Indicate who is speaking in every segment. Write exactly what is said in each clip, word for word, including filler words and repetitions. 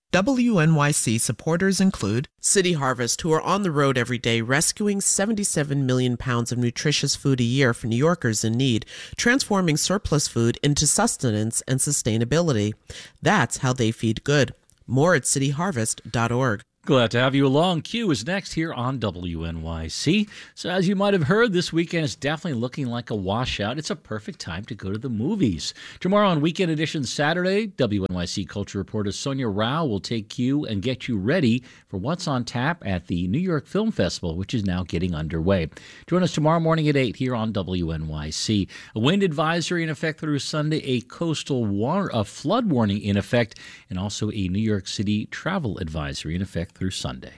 Speaker 1: W N Y C supporters include City Harvest, who are on the road every day rescuing seventy-seven million pounds of nutritious food a year for New Yorkers in need, transforming surplus food into sustenance and sustainability. That's how they feed good. More at city harvest dot org.
Speaker 2: Glad to have you along. Q is next here on W N Y C. So as you might have heard, this weekend is definitely looking like a washout. It's a perfect time to go to the movies. Tomorrow on Weekend Edition Saturday, W N Y C culture reporter Sonia Rao will take you and get you ready for what's on tap at the New York Film Festival, which is now getting underway. Join us tomorrow morning at eight here on W N Y C. A wind advisory in effect through Sunday, a coastal war- a flood warning in effect, and also a New York City travel advisory in effect through Sunday.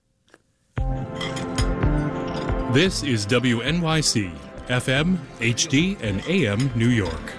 Speaker 3: This is W N Y C, F M, H D, and A M New York.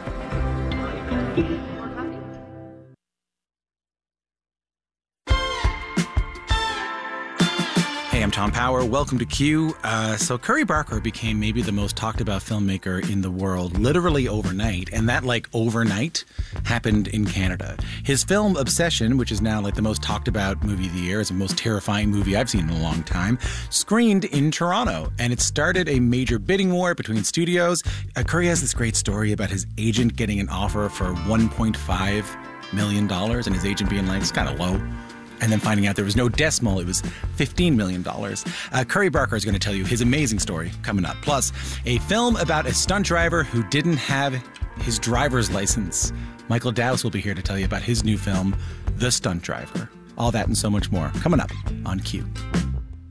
Speaker 4: Hey, I'm Tom Power. Welcome to Q. Uh, so Curry Barker became maybe the most talked about filmmaker in the world, literally overnight. And that, like, overnight happened in Canada. His film Obsession, which is now, like, the most talked about movie of the year, is the most terrifying movie I've seen in a long time, screened in Toronto. And it started a major bidding war between studios. Uh, Curry has this great story about his agent getting an offer for one point five million dollars and his agent being like, it's kind of low. And then finding out there was no decimal, it was fifteen million dollars. Uh, Curry Barker is going to tell you his amazing story coming up. Plus, a film about a stunt driver who didn't have his driver's license. Michael Dowse will be here to tell you about his new film, The Stunt Driver. All that and so much more coming up on Q.